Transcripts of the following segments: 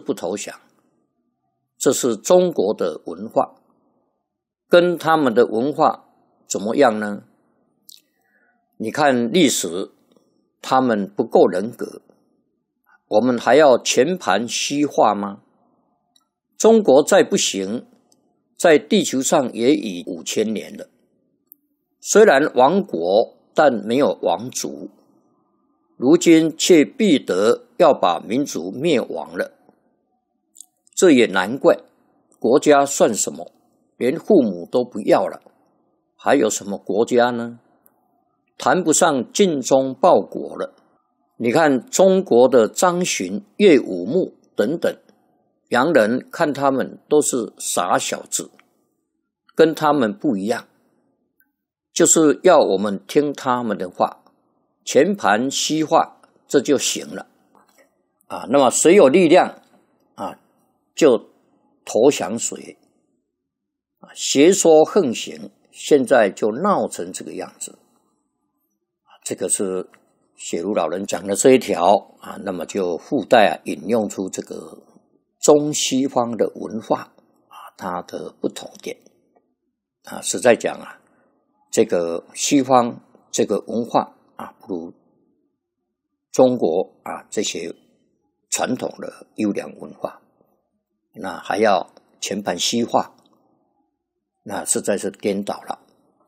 不投降。这是中国的文化，跟他们的文化怎么样呢？你看历史，他们不够人格，我们还要全盘西化吗？中国再不行，在地球上也已5000年了。虽然亡国，但没有亡族，如今却逼得要把民族灭亡了。这也难怪，国家算什么？连父母都不要了，还有什么国家呢？谈不上精忠报国了。你看中国的张巡、岳武穆等等，洋人看他们都是傻小子，跟他们不一样，就是要我们听他们的话，全盘西化，这就行了。那么谁有力量就投降谁。邪说横行，现在就闹成这个样子。这个是雪茹老人讲的这一条那么就附带引用出这个中西方的文化它的不同点实在讲这个西方这个文化不如中国这些传统的优良文化，那还要全盘西化，那实在是颠倒了。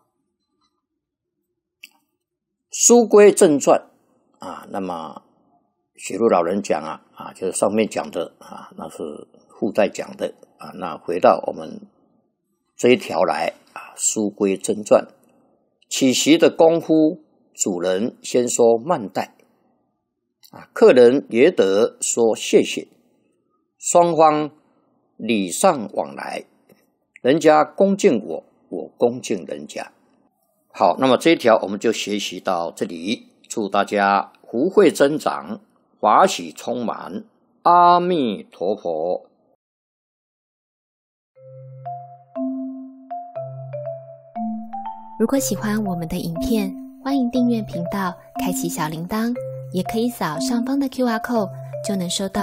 书归正传那么雪茹老人讲就是上面讲的那是附带讲的那回到我们这一条来书归正传。起席的功夫，主人先说慢待客人也得说谢谢，双方礼尚往来，人家恭敬我，我恭敬人家。好，那么这一条我们就学习到这里，祝大家福慧增长，法喜充满，阿弥陀佛。 如果喜欢我们的影片，欢迎订阅频道，开启小铃铛，也可以扫上方的 QR code，就能收到